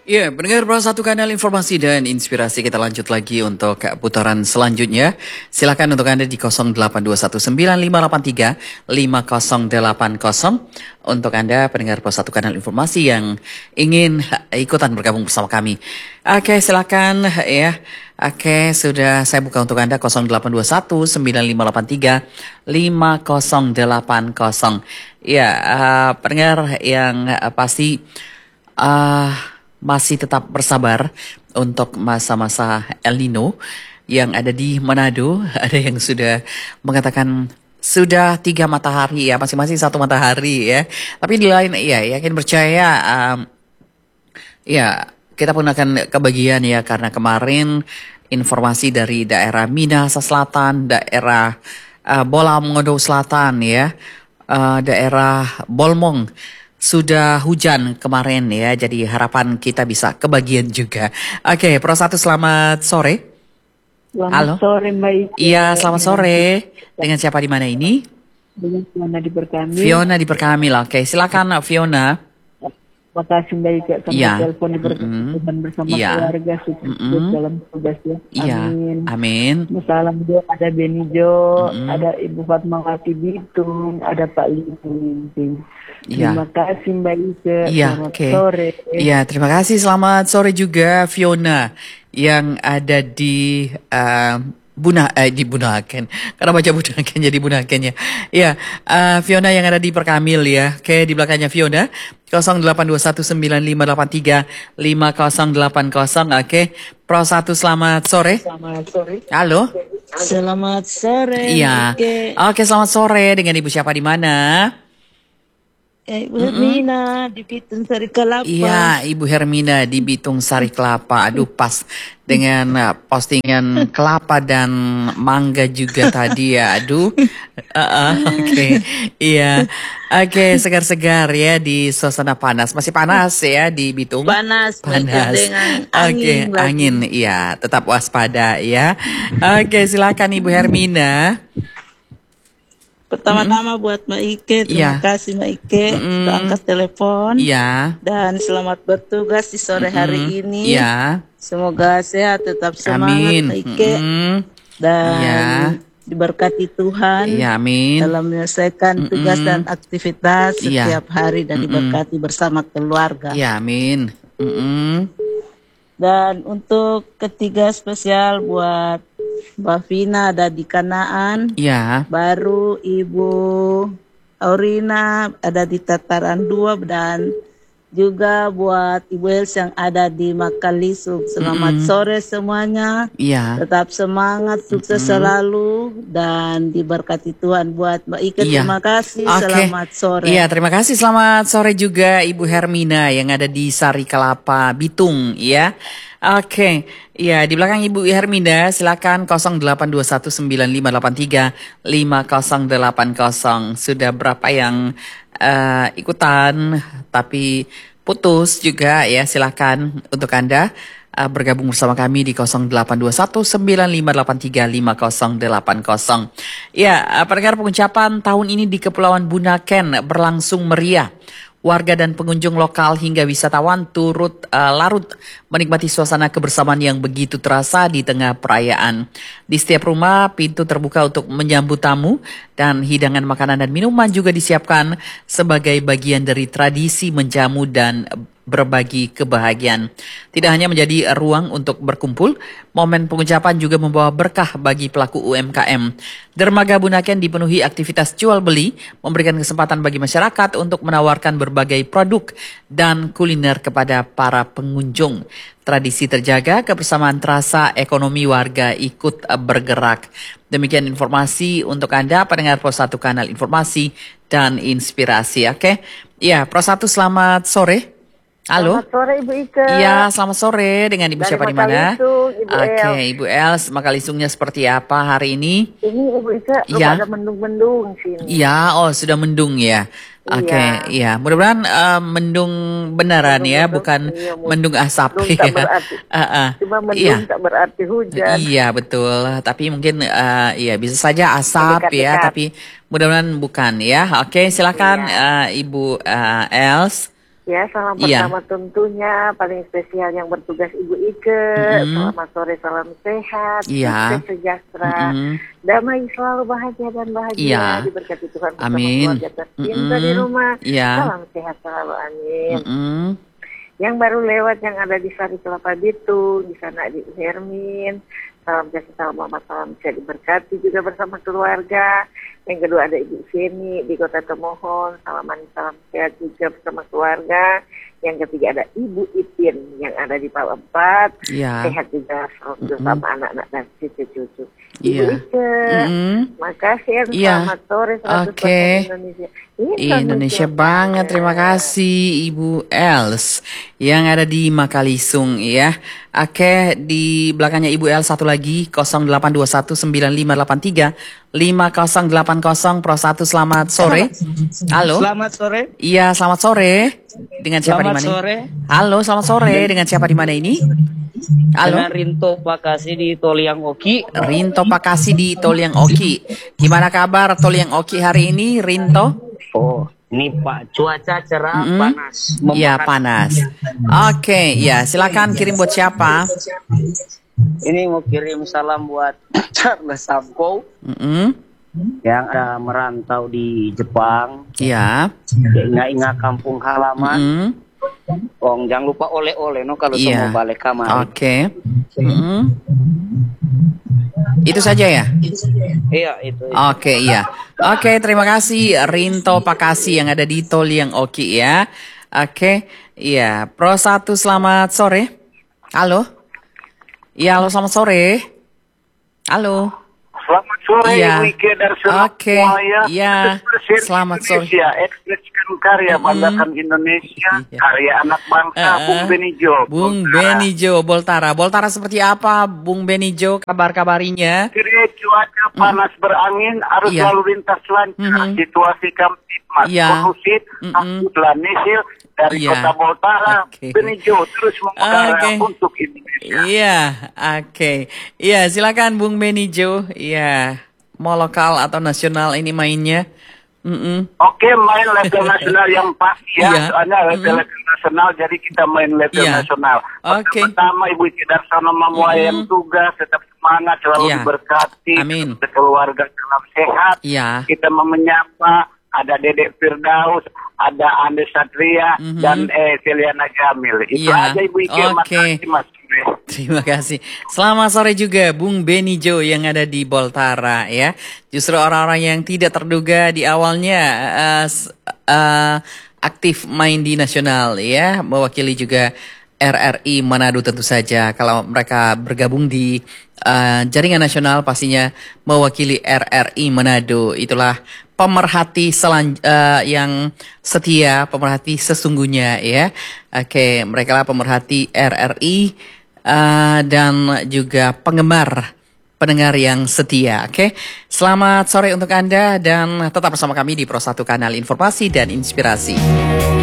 Ya, pendengar Pro Satu Kanal Informasi dan Inspirasi, kita lanjut lagi untuk putaran selanjutnya. Silakan untuk Anda di 082195835080 untuk Anda pendengar Pro Satu Kanal Informasi yang ingin ikutan bergabung bersama kami. Oke, silakan ya. Oke, sudah saya buka untuk Anda 082195835080. Ya, pendengar yang pasti masih tetap bersabar untuk masa-masa El Nino yang ada di Manado. Ada yang sudah mengatakan sudah 3 matahari ya, masing-masing 1 matahari ya. Tapi di lain ya, yakin percaya ya kita pun akan kebagian ya, karena kemarin informasi dari daerah Minahasa Selatan, daerah Bola-Mongondo Selatan ya, daerah Bolmong sudah hujan kemarin ya, jadi harapan kita bisa kebagian juga. Oke, Pro 1 selamat sore. Selamat sore Mbak Ike. Iya, selamat sore. Dengan siapa di mana ini? Dengan Fiona di Perkamil. Fiona di Perkamil. Oke, silakan Fiona. Terima kasih Mbak Ike sama telepon Tuhan bersama keluarga sukses dalam tugas ya. Amin. Amin. Salam juga ada Benijo, ada Ibu Fatmawati Bitung, ada Pak Limu. Terima kasih Mbak Ike. Selamat sore. Iya, terima kasih. Selamat sore juga Fiona yang ada di di Bunaken. Karena baca Bunaken jadi Bunaken ya. Iya, Fiona yang ada di Perkamil ya. Oke, di belakangnya Fiona 082195835080. Oke, Pro 1 selamat sore. Selamat sore. Halo. Selamat sore. Iya. Oke, selamat sore. Dengan Ibu siapa di mana? Ibu Hermina di Bitung Sari Kelapa. Iya, Ibu Hermina di Bitung Sari Kelapa. Aduh, pas dengan postingan kelapa dan mangga juga tadi ya. Aduh. Oke. Iya. Oke, segar-segar ya di suasana panas. Masih panas ya di Bitung? Panas. Dengan angin. Oke, angin. Iya, tetap waspada ya. Oke, silakan Ibu Hermina. Pertama-tama buat Mbak Ike, terima kasih Mbak Ike untuk angkat telepon. Iya. Dan selamat bertugas di sore hari ini. Iya. Semoga sehat, tetap semangat Mbak Ike. Dan diberkati Tuhan. Iya, amin. Dalam menyelesaikan tugas dan aktivitas setiap hari dan diberkati bersama keluarga. Iya, amin. Dan untuk ketiga spesial buat Mbak Vina ada di Kanaan. Iya. Baru Ibu Aurina ada di Tataran 2 dan juga buat Ibu Els yang ada di Makalisuk. Selamat sore semuanya. Iya. Tetap semangat, sukses selalu dan diberkati Tuhan. Buat Mbak Ike terima kasih. Selamat sore. Iya, terima kasih. Selamat sore juga Ibu Hermina yang ada di Sari Kelapa, Bitung ya. Oke, ya di belakang Ibu Herminda silakan 082195835080. Sudah berapa yang ikutan tapi putus juga ya, silakan untuk Anda bergabung bersama kami di 082195835080. Ya, pendengar, pengucapan tahun ini di Kepulauan Bunaken berlangsung meriah. Warga dan pengunjung lokal hingga wisatawan turut larut menikmati suasana kebersamaan yang begitu terasa di tengah perayaan. Di setiap rumah pintu terbuka untuk menyambut tamu dan hidangan makanan dan minuman juga disiapkan sebagai bagian dari tradisi menjamu dan berbagi kebahagiaan. Tidak hanya menjadi ruang untuk berkumpul, momen pengucapan juga membawa berkah bagi pelaku UMKM. Dermaga Bunaken dipenuhi aktivitas jual beli, memberikan kesempatan bagi masyarakat untuk menawarkan berbagai produk dan kuliner kepada para pengunjung. Tradisi terjaga, kebersamaan terasa, ekonomi warga ikut bergerak. Demikian informasi untuk Anda, pendengar Pro 1 Kanal Informasi dan Inspirasi. Oke, ya Pro 1 selamat sore. Halo. Selamat sore Ibu Ike. Iya, selamat sore. Dengan Ibu siapa di mana? Oke, Ibu Els. Makalisungnya seperti apa hari ini? Ini Ibu Ike, ada mendung-mendung sini. Iya, sudah mendung ya. Oke, iya. Mudah-mudahan mendung beneran ya, bukan mendung asap. Mendung tak berarti. Cuma mendung tak berarti hujan. Iya, betul. Tapi mungkin bisa saja asap ya, tapi mudah-mudahan bukan ya. Oke, silakan Ibu Els. Ya, salam Iya. pertama tentunya paling spesial yang bertugas Ibu Ike. Selamat sore, salam sehat, Iya. sukses sejahtera, Mm-mm. damai selalu, bahagia dan bahagia, Iya. diberkati Tuhan bersama Amin. keluarga tercinta di rumah. Iya. Salam sehat selalu, amin. Mm-mm. Yang baru lewat yang ada di Sari Kelapa Bitung, di sana di Hermin. Salam kasih, salam Muhammad, salam sehat diberkati juga bersama keluarga. Yang kedua ada Ibu Feni di Kota Tomohon, salam manis, salam sehat juga bersama keluarga. Yang ketiga ada Ibu Ipin yang ada di Pau 4, Iya. sehat juga bersama anak-anak dan cucu-cucu. Ibu Iya. Ike, makasih ya, Iya. selamat sore, selamat Oke. Indonesia. Indonesia banget, terima kasih Ibu Els yang ada di Makalisung ya. Oke, di belakangnya Ibu Els satu lagi 082195835080 Pro 1, selamat sore. Halo. Selamat sore. Iya, selamat sore. Dengan siapa di Selamat mana? sore. Halo, selamat sore. Dengan siapa di mana ini? Halo. Dengan Rinto Pakasi di Toliang Oki. Rinto Pakasi di Toliang Oki. Gimana kabar Toliang Oki hari ini, Rinto? Oh, ini Pak, cuaca cerah, panas. Iya, Memanas. panas. Oke, ya silakan kirim buat siapa? Ini mau kirim salam buat Charles Samko Mm-mm. yang ada merantau di Jepang. Iya. Ingat-ingat kampung halaman. Mm. Oh, jangan lupa oleh-oleh no kalau Iya. semua balik kamar. Oke. Mm. Itu saja ya? Iya, itu. Oke, iya. Oke, terima kasih Rinto Pakasi yang ada di Toliang Oki ya. Oke, iya. Pro 1, selamat sore. Halo. Iya, halo, selamat sore. Halo. Selamat sore, Iya. Ibu Ike dan semua Oke, iya. Selamat sore. Indonesia, ekspresikan karya, banggakan Indonesia, Iya. karya anak bangsa, Bung Benijo. Bung Benijo, Boltara. Boltara seperti apa, Bung Benijo? Kabar-kabarinya? Kira cuaca panas berangin, arus Iya. lalu lintas lancar, situasi Kamtipmas Iya. kondusif, Abdullah Nisil dari Iya. Kota Boltara, Oke. Benijo terus mengudara Oke. untuk Indonesia. Iya, oke. Iya, silakan Bung Benijo. Iya, mau lokal atau nasional ini mainnya? Oke, main level nasional yang pasti ya. Iya. Soalnya level nasional, jadi kita main level Iya. nasional. Oke. Pertama, Ibu Ike Darsono Mamuayam tugas, tetap semangat, selalu Iya. diberkati. Amin. Keluarga dalam sehat. Iya. Kita mau menyapa, ada Dedek Firdaus, ada Ande Satria, dan Seliana Jamil. Itu Iya. aja Ibu Ike. Oke. Makasih, Mas. Terima kasih. Selamat sore juga Bung Benijo yang ada di Boltara ya. Justru orang-orang yang tidak terduga di awalnya aktif main di nasional ya, mewakili juga RRI Manado tentu saja. Kalau mereka bergabung di jaringan nasional pastinya mewakili RRI Manado. Itulah pemerhati yang setia, pemerhati sesungguhnya ya. Oke, mereka lah pemerhati RRI dan juga penggemar pendengar yang setia. Oke, selamat sore untuk Anda dan tetap bersama kami di Pro 1 Kanal Informasi dan Inspirasi.